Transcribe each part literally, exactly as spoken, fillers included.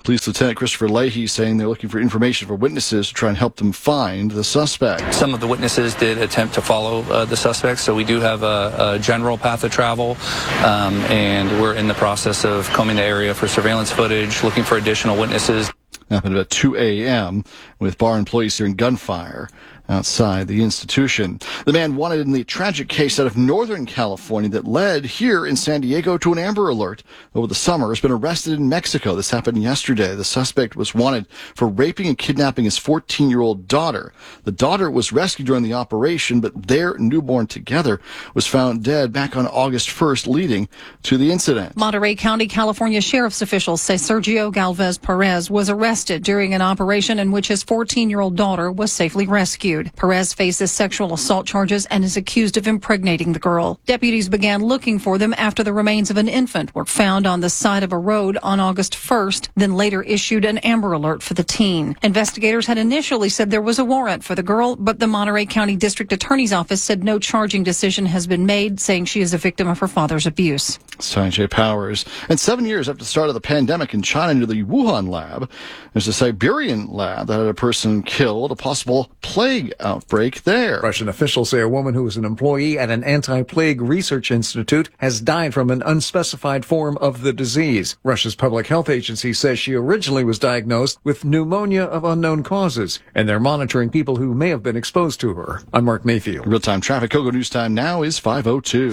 Police Lieutenant Christopher Leahy saying they're looking for information for witnesses to try and help them find the suspect. Some of the witnesses did attempt to follow uh, the suspect, so we do have a, a general path of travel, um, and we're in the process of combing the area for surveillance footage, looking for additional witnesses. Happened about two a.m. with bar employees hearing gunfire outside the institution. The man wanted in the tragic case out of Northern California that led here in San Diego to an Amber Alert over the summer has been arrested in Mexico. This happened yesterday. The suspect was wanted for raping and kidnapping his fourteen-year-old daughter. The daughter was rescued during the operation, but their newborn together was found dead back on August first, leading to the incident. Monterey County, California sheriff's officials say Sergio Galvez Perez was arrested during an operation in which his fourteen-year-old daughter was safely rescued. Perez faces sexual assault charges and is accused of impregnating the girl. Deputies began looking for them after the remains of an infant were found on the side of a road on August first, then later issued an Amber Alert for the teen. Investigators had initially said there was a warrant for the girl, but the Monterey County District Attorney's Office said no charging decision has been made, saying she is a victim of her father's abuse. Sanjay Powers. And seven years after the start of the pandemic in China near the Wuhan lab, there's a Siberian lab that had a person killed, a possible plague outbreak there. Russian officials say a woman who was an employee at an anti-plague research institute has died from an unspecified form of the disease. Russia's public health agency says she originally was diagnosed with pneumonia of unknown causes, and they're monitoring people who may have been exposed to her. I'm Mark Mayfield. Real-time traffic. Kogo News Time now is five oh two.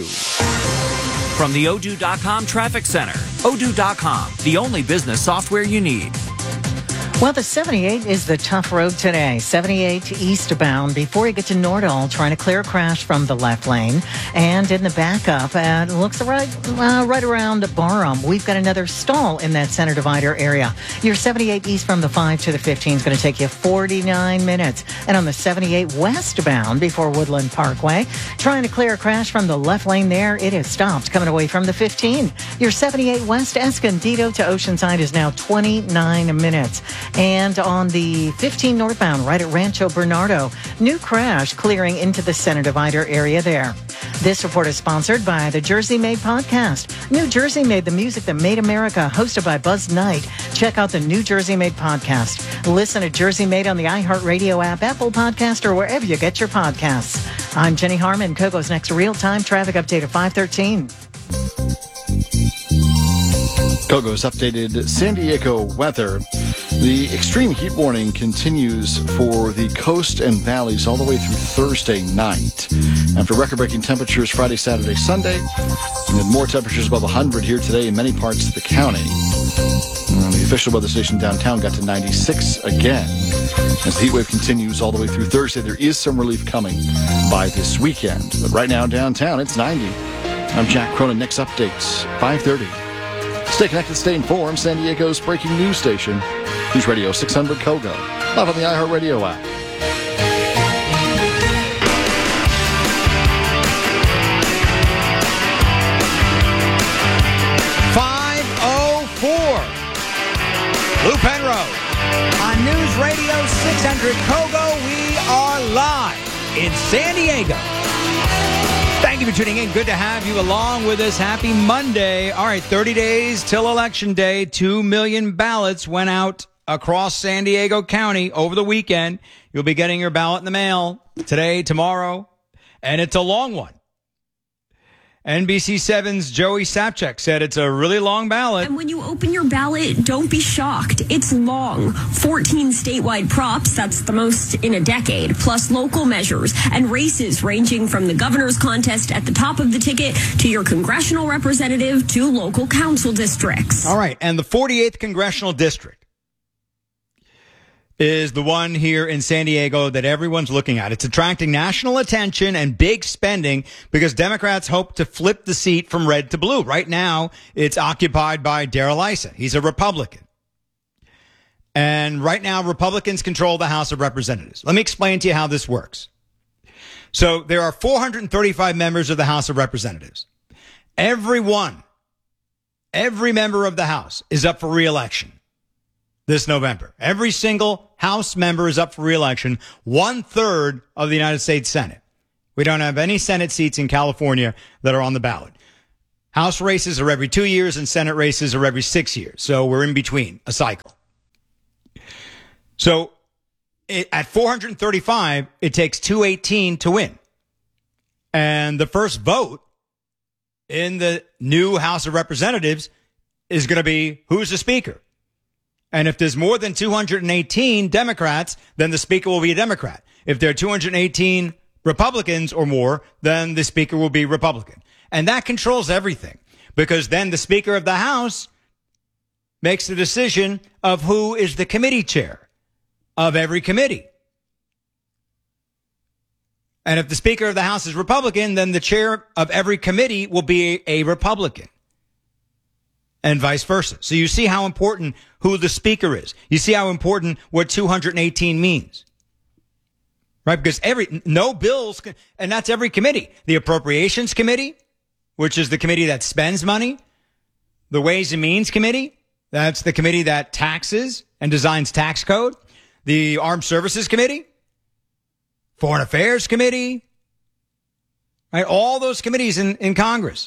From the Odoo dot com Traffic Center. Odoo dot com, the only business software you need. Well, the seventy-eight is the tough road today. seventy-eight eastbound before you get to Nordal, trying to clear a crash from the left lane. And in the backup, uh, it looks right, uh, right around Barham. We've got another stall in that center divider area. Your seventy-eight east from the five to the fifteen is going to take you forty-nine minutes. And on the seventy-eight westbound before Woodland Parkway, trying to clear a crash from the left lane there, it has stopped coming away from the fifteen. Your seventy-eight west Escondido to Oceanside is now twenty-nine minutes. And on the fifteen northbound, right at Rancho Bernardo, new crash clearing into the center divider area there. This report is sponsored by the Jersey Made podcast. New Jersey Made, the music that made America, hosted by Buzz Knight. Check out the New Jersey Made podcast. Listen to Jersey Made on the iHeartRadio app, Apple Podcast, or wherever you get your podcasts. I'm Jenny Harmon. Kogo's next real-time traffic update at five thirteen. Kogo's updated San Diego weather. The extreme heat warning continues for the coast and valleys all the way through Thursday night. After record-breaking temperatures Friday, Saturday, Sunday, and more temperatures above one hundred here today in many parts of the county. And the official weather station downtown got to ninety-six again. As the heat wave continues all the way through Thursday, there is some relief coming by this weekend. But right now downtown, it's ninety. I'm Jack Cronin. Next updates, five thirty. Stay connected, stay informed. San Diego's breaking news station, News Radio six hundred Kogo, live on the iHeartRadio app. five oh four, Lou Penrose on News Radio six hundred Kogo. We are live in San Diego. Thank you for tuning in. Good to have you along with us. Happy Monday. All right, thirty days till Election Day. Two million ballots went out across San Diego County over the weekend. You'll be getting your ballot in the mail today, tomorrow, and it's a long one. N B C seven's Joey Sapchak said it's a really long ballot. And when you open your ballot, don't be shocked. It's long. fourteen statewide props, that's the most in a decade, plus local measures and races ranging from the governor's contest at the top of the ticket to your congressional representative to local council districts. All right, and the forty-eighth congressional district is the one here in San Diego that everyone's looking at. It's attracting national attention and big spending because Democrats hope to flip the seat from red to blue. Right now, it's occupied by Darrell Issa. He's a Republican. And right now, Republicans control the House of Representatives. Let me explain to you how this works. So there are four hundred thirty-five members of the House of Representatives. Every one, every member of the House is up for re-election this November. Every single House member is up for re-election, one third of the United States Senate. We don't have any Senate seats in California that are on the ballot. House races are every two years and Senate races are every six years. So we're in between a cycle. So it, at four hundred thirty-five, it takes two eighteen to win. And the first vote in the new House of Representatives is going to be who's the speaker. And if there's more than two hundred eighteen Democrats, then the speaker will be a Democrat. If there are two hundred eighteen Republicans or more, then the speaker will be Republican. And that controls everything, because then the Speaker of the House makes the decision of who is the committee chair of every committee. And if the Speaker of the House is Republican, then the chair of every committee will be a Republican, and vice versa. So you see how important who the Speaker is. You see how important what two hundred eighteen means. Right? Because every, no bills, can, and that's every committee. The Appropriations Committee, which is the committee that spends money. The Ways and Means Committee, that's the committee that taxes and designs tax code. The Armed Services Committee, Foreign Affairs Committee, right? All those committees in, in Congress.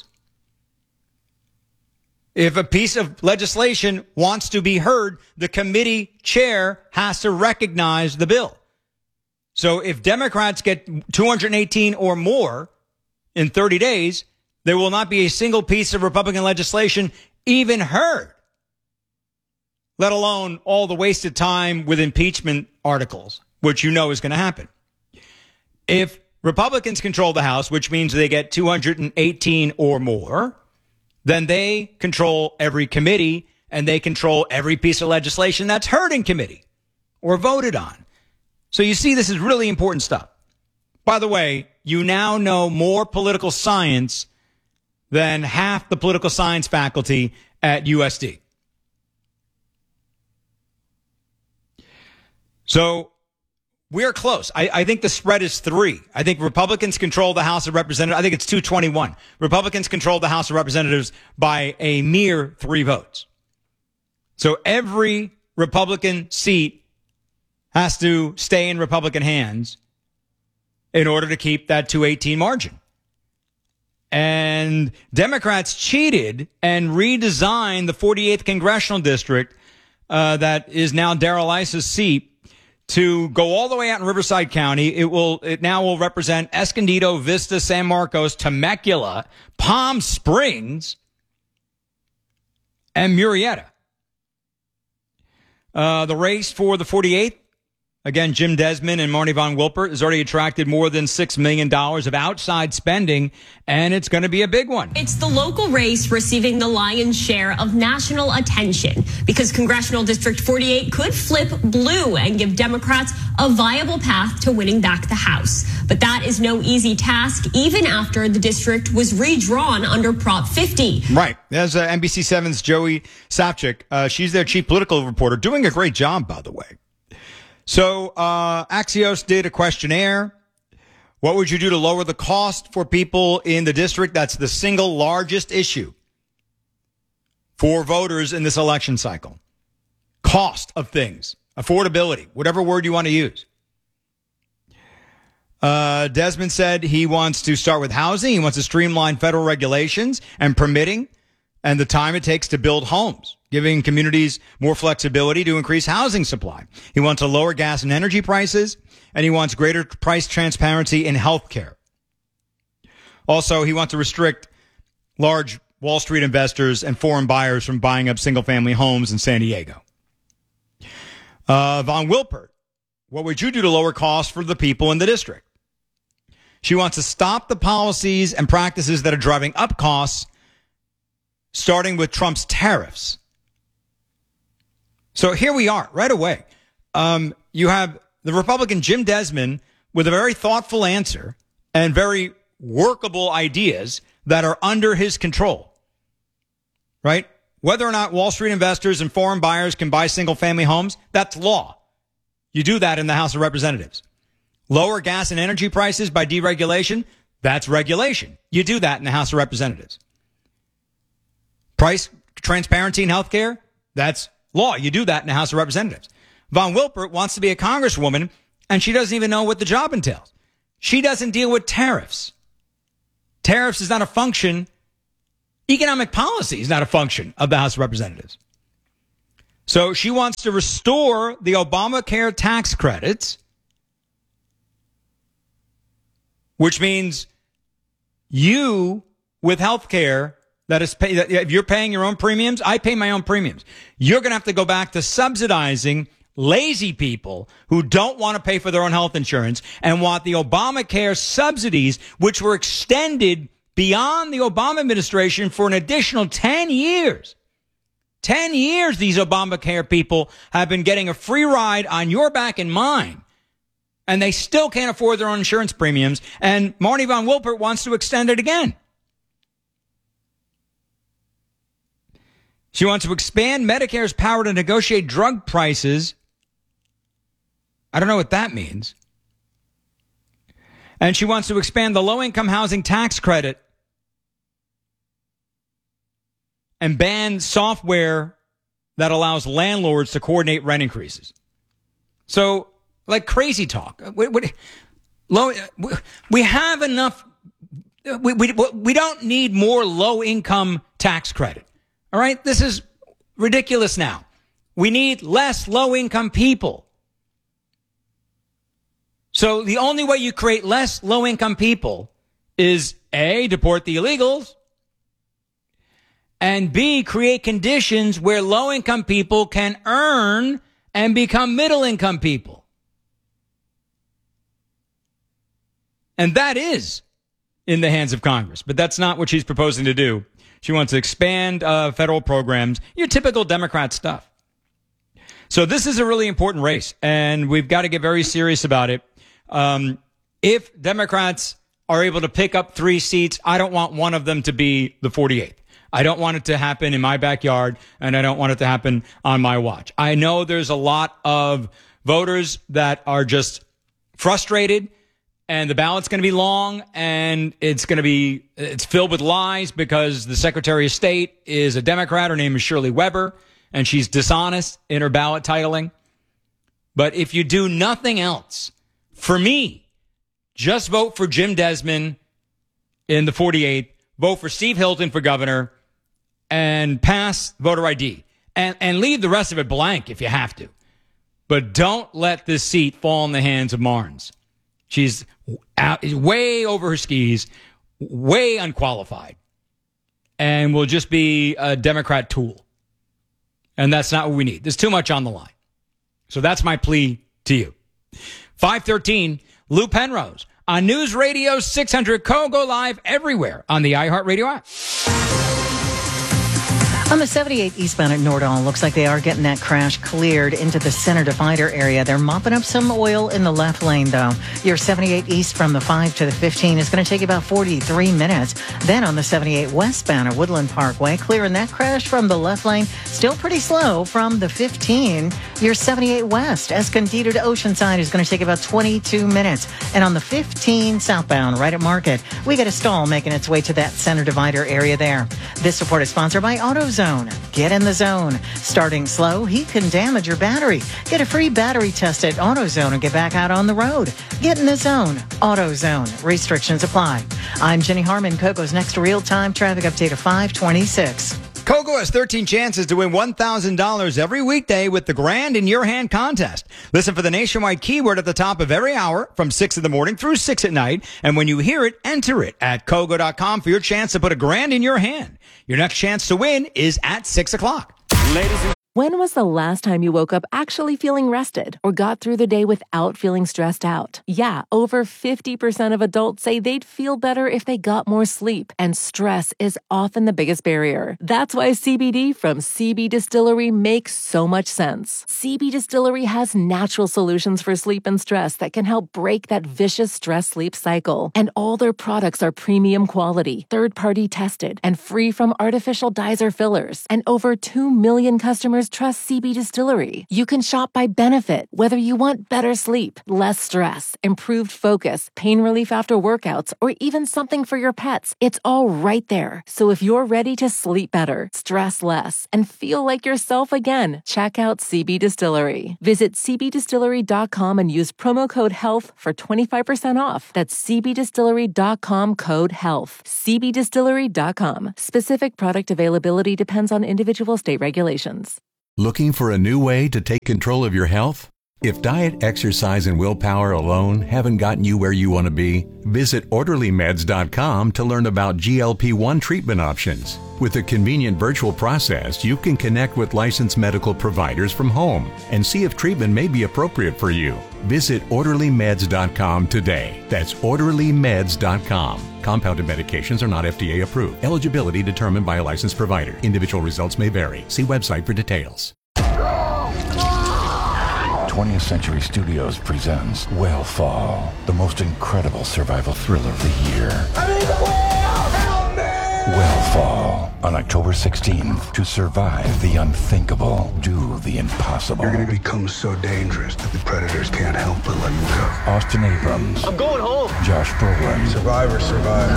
If a piece of legislation wants to be heard, the committee chair has to recognize the bill. So if Democrats get two hundred eighteen or more in thirty days, there will not be a single piece of Republican legislation even heard, let alone all the wasted time with impeachment articles, which you know is going to happen. If Republicans control the House, which means they get two hundred eighteen or more, then they control every committee and they control every piece of legislation that's heard in committee or voted on. So you see, this is really important stuff. By the way, you now know more political science than half the political science faculty at U S D. So we're close. I, I think the spread is three. I think Republicans control the House of Representatives. I think it's two twenty-one. Republicans control the House of Representatives by a mere three votes. So every Republican seat has to stay in Republican hands in order to keep that two eighteen margin. And Democrats cheated and redesigned the forty-eighth Congressional District uh, that is now Darrell Iss's seat to go all the way out in Riverside County. It will, it now will represent Escondido, Vista, San Marcos, Temecula, Palm Springs, and Murrieta. Uh, the race for the forty-eighth, again, Jim Desmond and Marnie Von Wilpert, has already attracted more than six million dollars of outside spending, and it's going to be a big one. It's the local race receiving the lion's share of national attention because Congressional District forty-eight could flip blue and give Democrats a viable path to winning back the House. But that is no easy task, even after the district was redrawn under Prop fifty. Right. There's uh, N B C seven's Joey Sapchik. Uh, she's their chief political reporter, doing a great job, by the way. So uh, Axios did a questionnaire. What would you do to lower the cost for people in the district? That's the single largest issue for voters in this election cycle. Cost of things, affordability, whatever word you want to use. Uh, Desmond said he wants to start with housing. He wants to streamline federal regulations and permitting and the time it takes to build homes, giving communities more flexibility to increase housing supply. He wants to lower gas and energy prices, and he wants greater price transparency in healthcare. Also, he wants to restrict large Wall Street investors and foreign buyers from buying up single-family homes in San Diego. Uh, Von Wilpert, what would you do to lower costs for the people in the district? She wants to stop the policies and practices that are driving up costs, starting with Trump's tariffs. So here we are, right away. Um, you have the Republican Jim Desmond with a very thoughtful answer and very workable ideas that are under his control, right? Whether or not Wall Street investors and foreign buyers can buy single-family homes, that's law. You do that in the House of Representatives. Lower gas and energy prices by deregulation, that's regulation. You do that in the House of Representatives. Price transparency in healthcare, that's law. You do that in the House of Representatives. Von Wilpert wants to be a congresswoman, and she doesn't even know what the job entails. She doesn't deal with tariffs. Tariffs is not a function. Economic policy is not a function of the House of Representatives. So she wants to restore the Obamacare tax credits, which means you, with health care, that is pay, that if you're paying your own premiums, I pay my own premiums. You're going to have to go back to subsidizing lazy people who don't want to pay for their own health insurance and want the Obamacare subsidies, which were extended beyond the Obama administration for an additional ten years. ten years these Obamacare people have been getting a free ride on your back and mine. And they still can't afford their own insurance premiums. And Marnie Von Wilpert wants to extend it again. She wants to expand Medicare's power to negotiate drug prices. I don't know what that means. And she wants to expand the low-income housing tax credit and ban software that allows landlords to coordinate rent increases. So, like crazy talk. We, we, low, we have enough. We, we, we don't need more low-income tax credit. All right? This is ridiculous now. We need less low-income people. So the only way you create less low-income people is A, deport the illegals, and B, create conditions where low-income people can earn and become middle-income people. And that is in the hands of Congress. But that's not what she's proposing to do. She wants to expand uh, federal programs, your typical Democrat stuff. So this is a really important race, and we've got to get very serious about it. Um, if Democrats are able to pick up three seats, I don't want one of them to be the forty-eighth. I don't want it to happen in my backyard, and I don't want it to happen on my watch. I know there's a lot of voters that are just frustrated, and the ballot's going to be long, and it's going to be, it's filled with lies because the Secretary of State is a Democrat. Her name is Shirley Weber, and she's dishonest in her ballot titling. But if you do nothing else, for me, just vote for Jim Desmond in the forty-eighth, vote for Steve Hilton for governor, and pass voter I D. And, and leave the rest of it blank if you have to. But don't let this seat fall in the hands of Marnes. She's out, way over her skis, way unqualified, and will just be a Democrat tool. And that's not what we need. There's too much on the line. So that's my plea to you. five thirteen, Lou Penrose on News Radio six hundred C O, go live everywhere on the iHeartRadio app. On the seventy-eight eastbound at Nordahl, looks like they are getting that crash cleared into the center divider area. They're mopping up some oil in the left lane, though. Your seventy-eight east from the five to the fifteen is going to take about forty-three minutes. Then on the seventy-eight westbound at Woodland Parkway, clearing that crash from the left lane. Still pretty slow from the fifteen. Your seventy-eight west, Escondido to Oceanside, is going to take about twenty-two minutes. And on the fifteen southbound, right at Market, we got a stall making its way to that center divider area there. This report is sponsored by AutoZone. Get in the zone. Starting slow, heat can damage your battery. Get a free battery test at AutoZone and get back out on the road. Get in the zone. AutoZone. Restrictions apply. I'm Jenny Harmon. Coco's next real-time traffic update of five twenty-six. Coco has thirteen chances to win one thousand dollars every weekday with the Grand in Your Hand contest. Listen for the nationwide keyword at the top of every hour from six in the morning through six at night. And when you hear it, enter it at Kogo dot com for your chance to put a grand in your hand. Your next chance to win is at six o'clock. Ladies and When was the last time you woke up actually feeling rested or got through the day without feeling stressed out? Yeah, over fifty percent of adults say they'd feel better if they got more sleep, and stress is often the biggest barrier. That's why C B D from C B Distillery makes so much sense. C B Distillery has natural solutions for sleep and stress that can help break that vicious stress-sleep cycle. And all their products are premium quality, third-party tested, and free from artificial dyes or fillers. And over two million customers trust C B Distillery. You can shop by benefit, whether you want better sleep, less stress, improved focus, pain relief after workouts, or even something for your pets. It's all right there. So if you're ready to sleep better, stress less, and feel like yourself again, check out C B Distillery. Visit C B distillery dot com and use promo code HEALTH for twenty-five percent off. That's C B distillery dot com code HEALTH. C B distillery dot com. Specific product availability depends on individual state regulations. Looking for a new way to take control of your health? If diet, exercise, and willpower alone haven't gotten you where you want to be, visit orderly meds dot com to learn about G L P one treatment options. With a convenient virtual process, you can connect with licensed medical providers from home and see if treatment may be appropriate for you. Visit orderly meds dot com today. That's orderly meds dot com. Compounded medications are not F D A approved. Eligibility determined by a licensed provider. Individual results may vary. See website for details. twentieth Century Studios presents Whale the most incredible survival thriller of the year. Whale on October sixteenth. To survive the unthinkable, do the impossible. You're going to become so dangerous that the predators can't help but let you go. Austin Abrams. I'm going home. Josh Brolin. Survivor, survivor.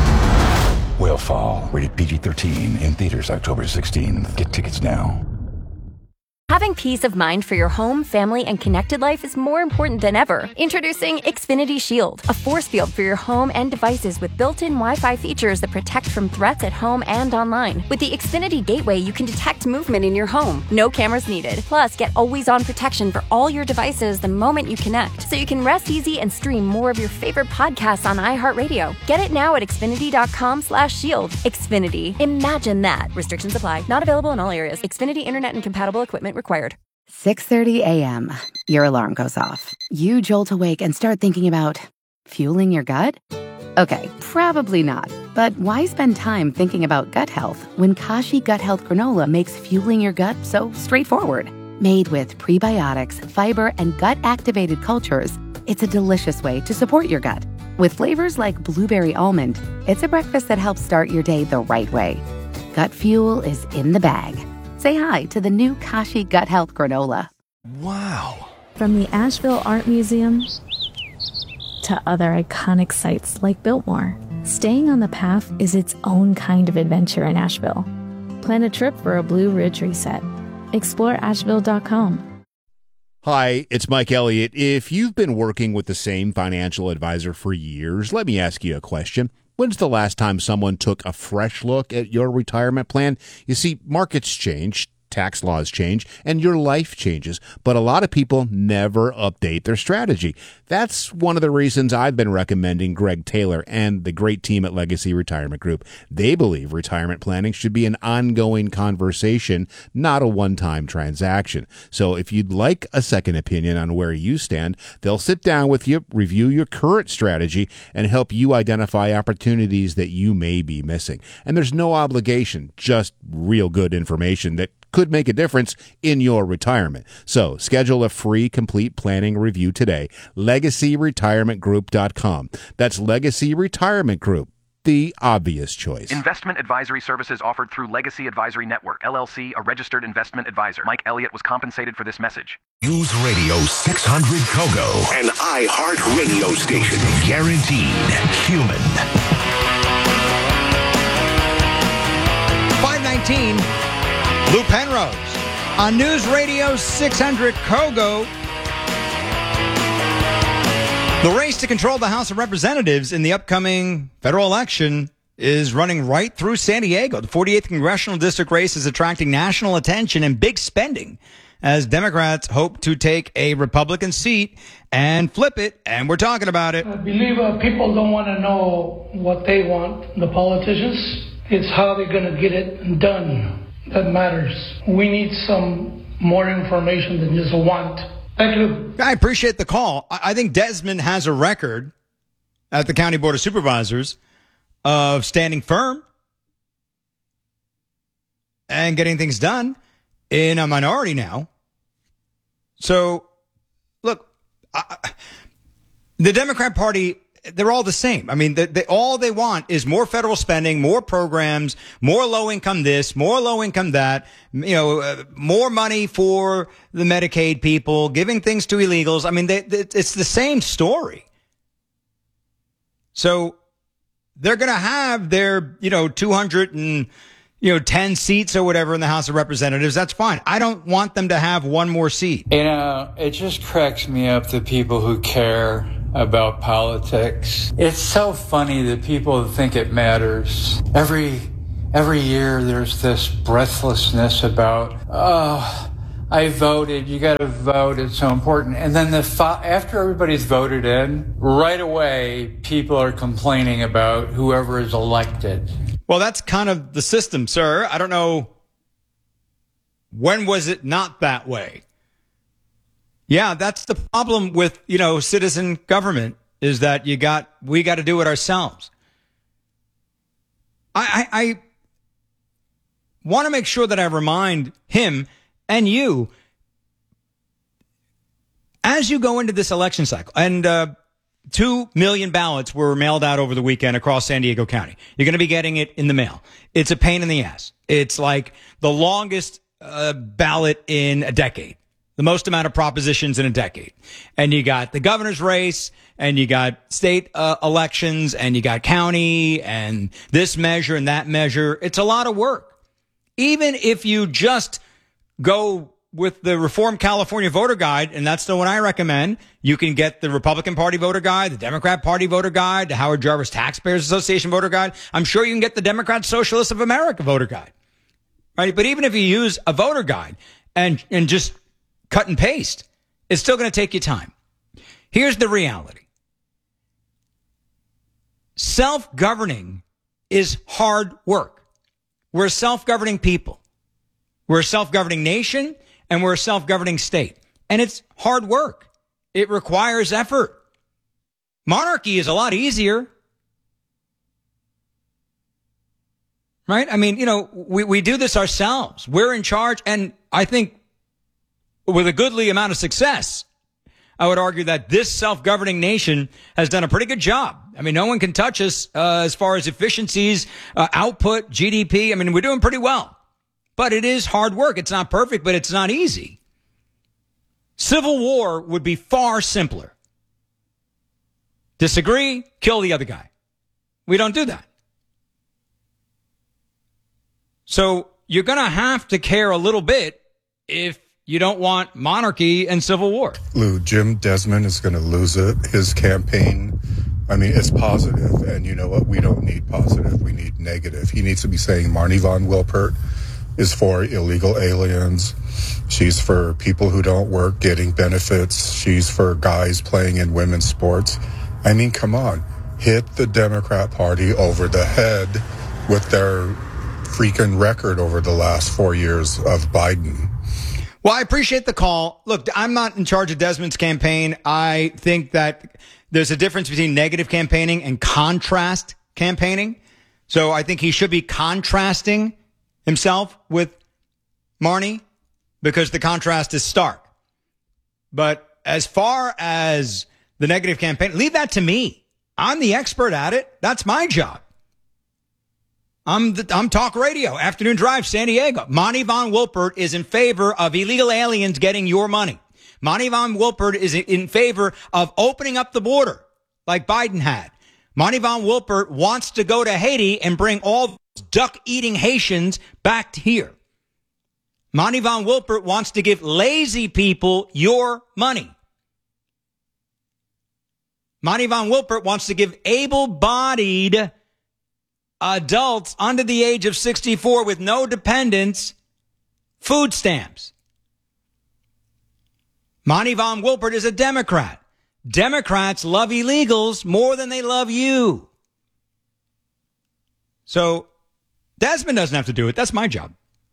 Whale rated P G thirteen in theaters October sixteenth. Get tickets now. Having peace of mind for your home, family, and connected life is more important than ever. Introducing Xfinity Shield, a force field for your home and devices with built-in Wi-Fi features that protect from threats at home and online. With the Xfinity Gateway, you can detect movement in your home. No cameras needed. Plus, get always-on protection for all your devices the moment you connect, so you can rest easy and stream more of your favorite podcasts on iHeartRadio. Get it now at Xfinity.com slash shield. Xfinity. Imagine that. Restrictions apply. Not available in all areas. Xfinity Internet and compatible equipment required. six thirty a.m. Your alarm goes off. You jolt awake and start thinking about fueling your gut? Okay, probably not. But why spend time thinking about gut health when Kashi Gut Health Granola makes fueling your gut so straightforward? Made with prebiotics, fiber, and gut-activated cultures, it's a delicious way to support your gut. With flavors like blueberry almond, it's a breakfast that helps start your day the right way. Gut fuel is in the bag. Say hi to the new Kashi Gut Health Granola. Wow. From the Asheville Art Museum to other iconic sites like Biltmore, staying on the path is its own kind of adventure in Asheville. Plan a trip for a Blue Ridge reset. Explore asheville dot com. Hi, it's Mike Elliott. If you've been working with the same financial advisor for years, let me ask you a question. When's the last time someone took a fresh look at your retirement plan? You see, markets change, tax laws change, and your life changes, but a lot of people never update their strategy. That's one of the reasons I've been recommending Greg Taylor and the great team at Legacy Retirement Group. They believe retirement planning should be an ongoing conversation, not a one-time transaction. So if you'd like a second opinion on where you stand, they'll sit down with you, review your current strategy, and help you identify opportunities that you may be missing. And there's no obligation, just real good information that could make a difference in your retirement. So schedule a free complete planning review today. legacy retirement group dot com. That's Legacy Retirement Group, the obvious choice. Investment advisory services offered through Legacy Advisory Network, L L C, a registered investment advisor. Mike Elliott was compensated for this message. News Radio six hundred Kogo, an iHeart radio station. Guaranteed human. five nineteen, Lou Penrose on News Radio six hundred Kogo. The race to control the House of Representatives in the upcoming federal election is running right through San Diego. The forty-eighth Congressional District race is attracting national attention and big spending as Democrats hope to take a Republican seat and flip it, and we're talking about it. I believe uh, people don't want to know what they want, the politicians. It's how they're going to get it done that matters. We need some more information than just a want. Thank you. I appreciate the call. I think Desmond has a record at the County Board of Supervisors of standing firm and getting things done in a minority now. So, look, I, the Democrat Party, they're all the same. I mean, they, they, all they want is more federal spending, more programs, more low income this, more low income that, you know, uh, more money for the Medicaid people, giving things to illegals. I mean, they, they, it's the same story. So they're going to have their, you know, two hundred and, you know, ten seats or whatever in the House of Representatives. That's fine. I don't want them to have one more seat. You know, it just cracks me up, the people who care about politics. It's so funny that people think it matters. Every every year there's this breathlessness about, oh, I voted. You got to vote. It's so important. And then the fo- after everybody's voted in, right away, people are complaining about whoever is elected. Well, that's kind of the system, sir. I don't know. When was it not that way? Yeah, that's the problem with, you know, citizen government is that you got, we got to do it ourselves. I, I, I want to make sure that I remind him and you, as you go into this election cycle, and uh, two million ballots were mailed out over the weekend across San Diego County. You're going to be getting it in the mail. It's a pain in the ass. It's like the longest uh, ballot in a decade, the most amount of propositions in a decade. And you got the governor's race, and you got state uh, elections, and you got county, and this measure and that measure. It's a lot of work. Even if you just go with the Reform California Voter Guide, and that's the one I recommend. You can get the Republican Party Voter Guide, the Democrat Party Voter Guide, the Howard Jarvis Taxpayers Association Voter Guide. I'm sure you can get the Democrat Socialists of America Voter Guide. Right? But even if you use a voter guide and, and just cut and paste, it's still going to take you time. Here's the reality. Self-governing is hard work. We're a self-governing people. We're a self-governing nation, and we're a self-governing state. And it's hard work. It requires effort. Monarchy is a lot easier. Right? I mean, you know, we, we do this ourselves. We're in charge, and I think with a goodly amount of success, I would argue that this self-governing nation has done a pretty good job. I mean, no one can touch us uh, as far as efficiencies, uh, output, G D P. I mean, we're doing pretty well. But it is hard work. It's not perfect, but it's not easy. Civil war would be far simpler. Disagree, kill the other guy. We don't do that. So you're going to have to care a little bit if you don't want monarchy and civil war. Lou, Jim Desmond is going to lose it. His campaign, I mean, it's positive. And you know what? We don't need positive. We need negative. He needs to be saying Marnie von Wilpert is for illegal aliens. She's for people who don't work getting benefits. She's for guys playing in women's sports. I mean, come on. Hit the Democrat Party over the head with their freaking record over the last four years of Biden. Well, I appreciate the call. Look, I'm not in charge of Desmond's campaign. I think that there's a difference between negative campaigning and contrast campaigning. So I think he should be contrasting himself with Marnie because the contrast is stark. But as far as the negative campaign, leave that to me. I'm the expert at it. That's my job. I'm the, I'm talk radio, afternoon drive, San Diego. Monty von Wilpert is in favor of illegal aliens getting your money. Monty von Wilpert is in favor of opening up the border like Biden had. Monty von Wilpert wants to go to Haiti and bring all those duck-eating Haitians back to here. Monty von Wilpert wants to give lazy people your money. Monty von Wilpert wants to give able-bodied adults under the age of sixty-four with no dependents food stamps. Monty von Wilpert is a Democrat. Democrats love illegals more than they love you. So Desmond doesn't have to do it. That's my job.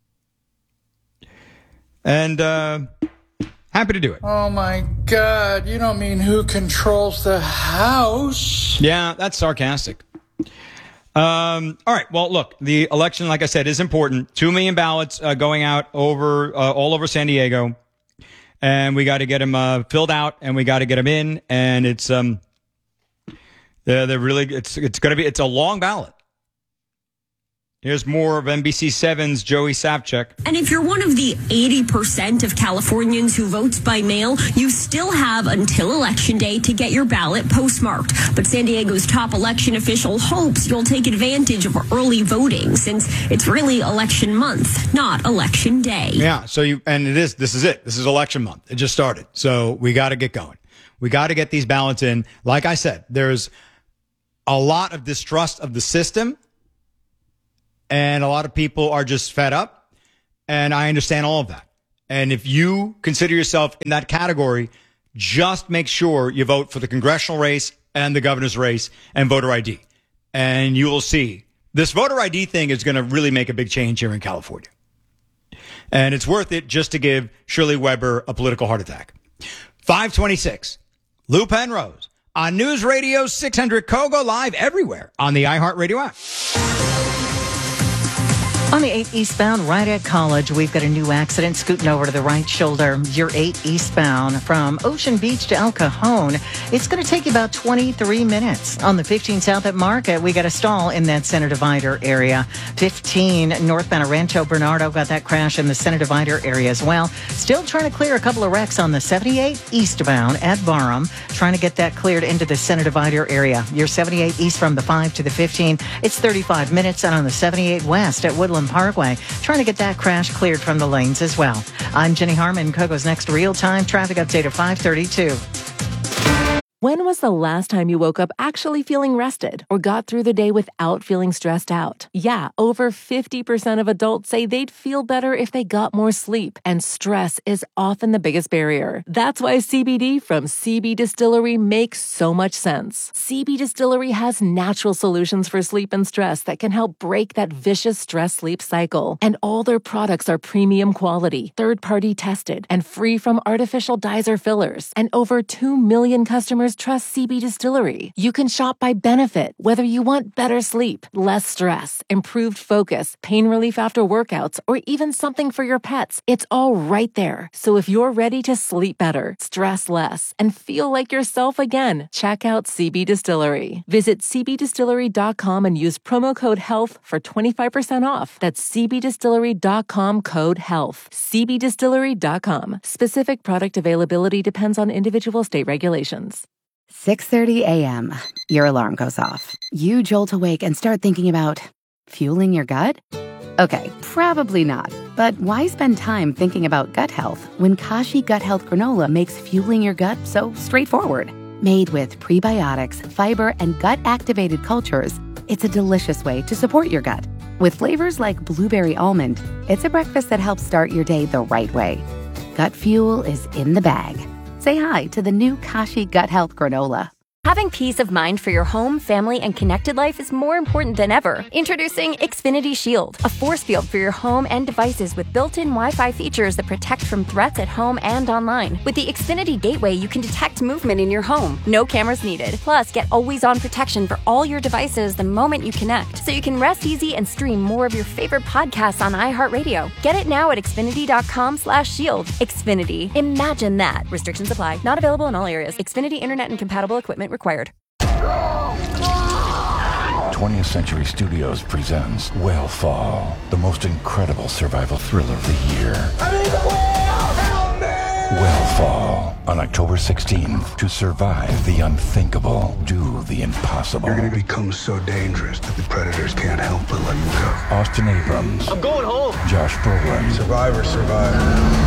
And uh, happy to do it. Oh, my God. You don't mean who controls the House? Yeah, that's sarcastic. Um, all right. Well, look, the election, like I said, is important. Two million ballots uh, going out over uh, all over San Diego. And we got to get them uh, filled out, and we got to get them in. And it's um, they're, they're really it's it's going to be it's a long ballot. Here's more of N B C seven's Joey Savchuk. And if you're one of the eighty percent of Californians who votes by mail, you still have until Election Day to get your ballot postmarked. But San Diego's top election official hopes you'll take advantage of early voting since it's really election month, not Election Day. Yeah, so you and it is this is it. This is election month. It just started. So we got to get going. We got to get these ballots in. Like I said, there's a lot of distrust of the system. And a lot of people are just fed up. And I understand all of that. And if you consider yourself in that category, just make sure you vote for the congressional race and the governor's race and voter I D. And you will see this voter I D thing is going to really make a big change here in California. And it's worth it just to give Shirley Weber a political heart attack. five twenty-six, Lou Penrose on News Radio six hundred Kogo, live everywhere on the iHeartRadio app. On the eight eastbound, right at College, we've got a new accident scooting over to the right shoulder. You're eight eastbound from Ocean Beach to El Cajon. It's going to take you about twenty-three minutes. On the fifteen south at Market, we got a stall in that center divider area. fifteen northbound at Rancho Bernardo, got that crash in the center divider area as well. Still trying to clear a couple of wrecks on the seventy-eight eastbound at Barham, trying to get that cleared into the center divider area. You're seventy-eight east from the five to the fifteen. It's thirty-five minutes. And on the seventy-eight west at Woodland Parkway, trying to get that crash cleared from the lanes as well. I'm Jenny Harmon, Kogo's next real-time traffic update at five thirty-two. When was the last time you woke up actually feeling rested or got through the day without feeling stressed out? Yeah, over fifty percent of adults say they'd feel better if they got more sleep, and stress is often the biggest barrier. That's why C B D from C B Distillery makes so much sense. C B Distillery has natural solutions for sleep and stress that can help break that vicious stress-sleep cycle. And all their products are premium quality, third-party tested, and free from artificial dyes or fillers. And over two million customers trust C B Distillery. You can shop by benefit, whether you want better sleep, less stress, improved focus, pain relief after workouts, or even something for your pets. It's all right there. So if you're ready to sleep better, stress less, and feel like yourself again, check out C B Distillery. Visit c b distillery dot com and use promo code HEALTH for twenty-five percent off. That's c b distillery dot com code HEALTH. c b distillery dot com. Specific product availability depends on individual state regulations. six thirty a.m. Your alarm goes off. You jolt awake and start thinking about fueling your gut? Okay, probably not. But why spend time thinking about gut health when Kashi Gut Health Granola makes fueling your gut so straightforward? Made with prebiotics, fiber, and gut-activated cultures, it's a delicious way to support your gut. With flavors like blueberry almond, it's a breakfast that helps start your day the right way. Gut fuel is in the bag. Say hi to the new Kashi Gut Health Granola. Having peace of mind for your home, family, and connected life is more important than ever. Introducing Xfinity Shield, a force field for your home and devices with built-in Wi-Fi features that protect from threats at home and online. With the Xfinity Gateway, you can detect movement in your home. No cameras needed. Plus, get always-on protection for all your devices the moment you connect, so you can rest easy and stream more of your favorite podcasts on iHeartRadio. Get it now at xfinity dot com slash shield. Xfinity. Imagine that. Restrictions apply. Not available in all areas. Xfinity Internet and compatible equipment required. twentieth Century Studios presents Whale the most incredible survival thriller of the year. Whale on October sixteenth. To survive the unthinkable, do the impossible. You're going to become so dangerous that the predators can't help but let you go. Austin Abrams. I'm going home. Josh Brolin. Survivor, survivor.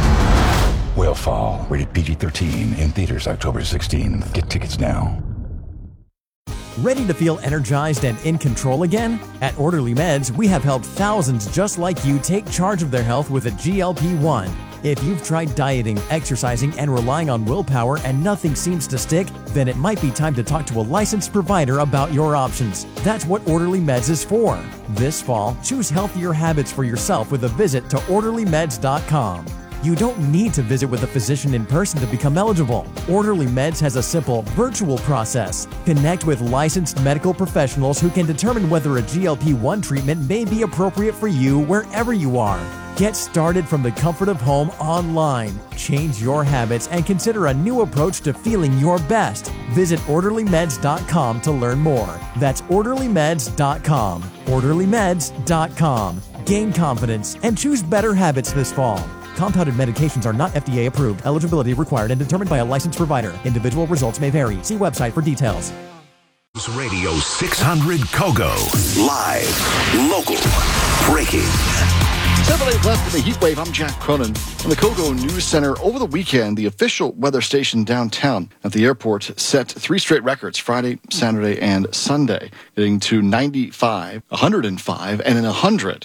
Whale rated P G thirteen, in theaters October sixteenth. Get tickets now. Ready to feel energized and in control again? At Orderly Meds, we have helped thousands just like you take charge of their health with a G L P one. If you've tried dieting, exercising, and relying on willpower and nothing seems to stick, then it might be time to talk to a licensed provider about your options. That's what Orderly Meds is for. This fall, choose healthier habits for yourself with a visit to orderly meds dot com. You don't need to visit with a physician in person to become eligible. Orderly Meds has a simple virtual process. Connect with licensed medical professionals who can determine whether a G L P one treatment may be appropriate for you wherever you are. Get started from the comfort of home online. Change your habits and consider a new approach to feeling your best. Visit orderly meds dot com to learn more. That's orderly meds dot com. orderly meds dot com. Gain confidence and choose better habits this fall. Compounded medications are not F D A approved. Eligibility required and determined by a licensed provider. Individual results may vary. See website for details. Radio six hundred Kogo. Live, local, breaking. Seven days left in the heat wave. I'm Jack Cronin. On the Kogo News Center, over the weekend, the official weather station downtown at the airport set three straight records, Friday, Saturday, and Sunday, getting to ninety-five, one hundred five, and then one hundred.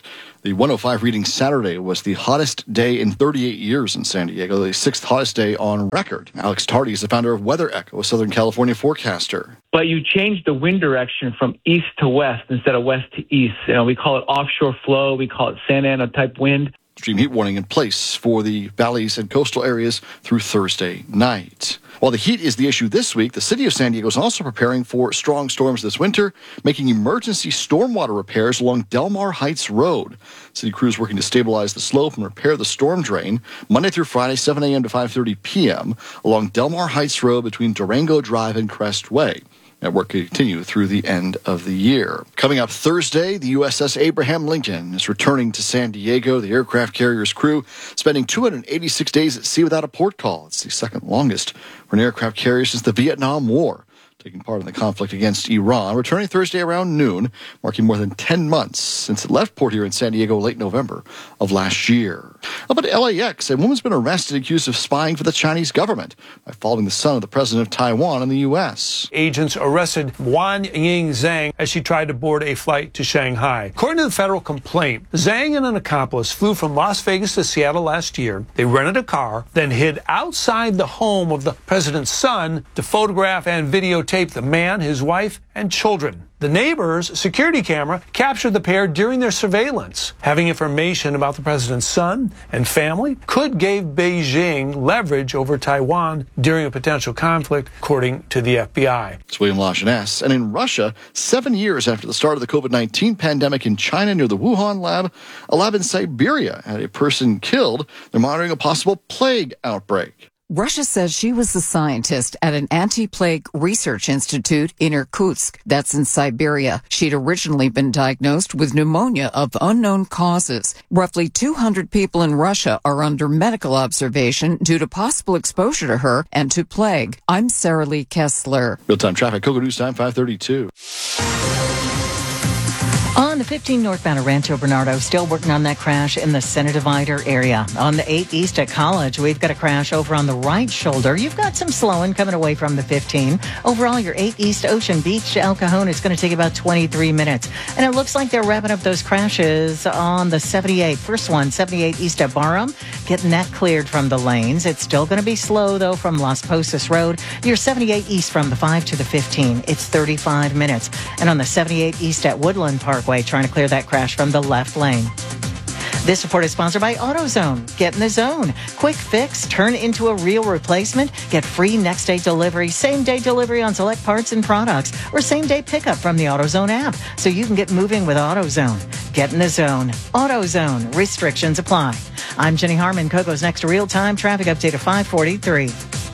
The one oh five reading Saturday was the hottest day in thirty-eight years in San Diego, the sixth hottest day on record. Alex Tardy is the founder of Weather Echo, a Southern California forecaster. But you change the wind direction from east to west instead of west to east. You know, we call it offshore flow. We call it Santa Ana type wind. Extreme heat warning in place for the valleys and coastal areas through Thursday night. While the heat is the issue this week, the city of San Diego is also preparing for strong storms this winter, making emergency stormwater repairs along Del Mar Heights Road. City crews working to stabilize the slope and repair the storm drain Monday through Friday, seven a.m. to five thirty p.m. along Del Mar Heights Road between Durango Drive and Crest Way. That work will continue through the end of the year. Coming up Thursday, the U S S Abraham Lincoln is returning to San Diego. The aircraft carrier's crew spending two hundred eighty-six days at sea without a port call. It's the second longest for an aircraft carrier since the Vietnam War. Taking part in the conflict against Iran, returning Thursday around noon, marking more than ten months since it left port here in San Diego late November of last year. Up at L A X, a woman's been arrested accused of spying for the Chinese government by following the son of the president of Taiwan in the U S. Agents arrested Wan Ying Zhang as she tried to board a flight to Shanghai. According to the federal complaint, Zhang and an accomplice flew from Las Vegas to Seattle last year. They rented a car, then hid outside the home of the president's son to photograph and videotape the man, his wife, and children. The neighbor's security camera captured the pair during their surveillance. Having information about the president's son and family could give Beijing leverage over Taiwan during a potential conflict, according to the F B I. It's William Lajeunesse. And in Russia, seven years after the start of the COVID nineteen pandemic in China near the Wuhan lab, a lab in Siberia had a person killed. They're monitoring a possible plague outbreak. Russia says she was the scientist at an anti-plague research institute in Irkutsk, that's in Siberia. She'd originally been diagnosed with pneumonia of unknown causes. Roughly two hundred people in Russia are under medical observation due to possible exposure to her and to plague. I'm Sarah Lee Kessler. Real-time traffic, Coco News Time, five thirty-two. On the fifteen northbound at Rancho Bernardo, still working on that crash in the Center Divider area. On the eight east at College, we've got a crash over on the right shoulder. You've got some slowing coming away from the fifteen. Overall, your eight east Ocean Beach to El Cajon is going to take about twenty-three minutes. And it looks like they're wrapping up those crashes on the seventy-eight. First one, seventy-eight east at Barham, getting that cleared from the lanes. It's still going to be slow, though, from Las Posas Road. Your seventy-eight east from the five to the fifteen. It's thirty-five minutes. And on the seventy-eight east at Woodland Parkway, trying to clear that crash from the left lane. This report is sponsored by AutoZone. Get in the zone. Quick fix, turn into a real replacement. Get free next day delivery, same day delivery on select parts and products, or same day pickup from the AutoZone app, so you can get moving with AutoZone. Get in the zone. AutoZone. Restrictions apply. I'm Jenny Harmon. Coco's next real-time traffic update at five forty-three.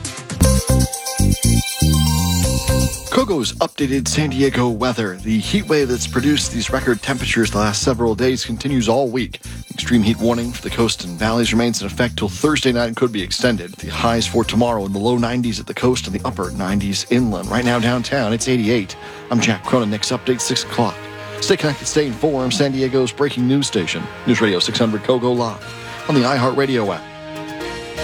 Coco's updated San Diego weather. The heat wave that's produced these record temperatures the last several days continues all week. Extreme heat warning for the coast and valleys remains in effect till Thursday night and could be extended. The highs for tomorrow in the low nineties at the coast and the upper nineties inland. Right now downtown, it's eighty-eight. I'm Jack Cronin. Next update, six o'clock. Stay connected, stay informed. San Diego's breaking news station. News Radio six hundred Coco Live on the iHeartRadio app.